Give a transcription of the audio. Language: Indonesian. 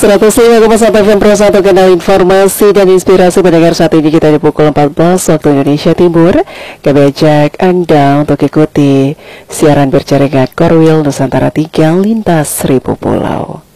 105,1 FM Pro 1 kanal informasi dan inspirasi pendengar. Saat ini kita di pukul 14 waktu Indonesia Timur. Kami ajak Anda untuk ikuti siaran berjaringan Korwil Nusantara 3 lintas 1000 pulau.